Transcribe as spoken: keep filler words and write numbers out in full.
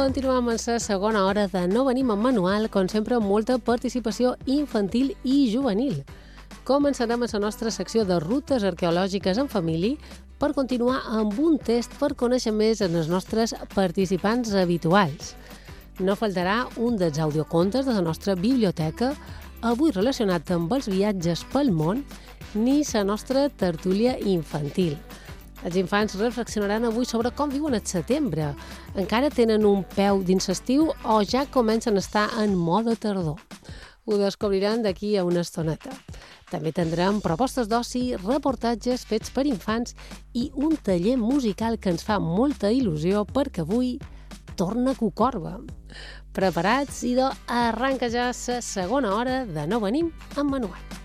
Continuem amb la segona hora de No venim amb manual, com sempre amb molta participació infantil i juvenil. Començarem a la nostra secció de rutes arqueològiques en família per continuar amb un test per conèixer més els nostres participants habituals. No faltarà un dels audiocontes de la nostra biblioteca, avui relacionat amb els viatges pel món, ni la nostra tertúlia infantil. Els infants reflexionaran avui sobre com viuen el setembre. Encara tenen un peu dins l'estiu o ja comencen a estar en moda tardor? Ho descobriran d'aquí a una estoneta. També tindrem propostes d'oci, reportatges fets per infants i un taller musical que ens fa molta il·lusió perquè avui torna Cucorba. Preparats? Idò, arranca ja la segona hora de No venim amb manual.